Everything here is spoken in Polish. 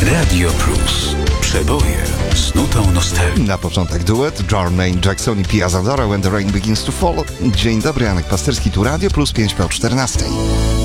Radio Plus. Przeboje z nutą nostalgii. Na początek duet Jermaine Jackson i Pia Zadora When the Rain Begins to Fall. Dzień dobry, Janek Pasterski, tu Radio Plus 5 po 14.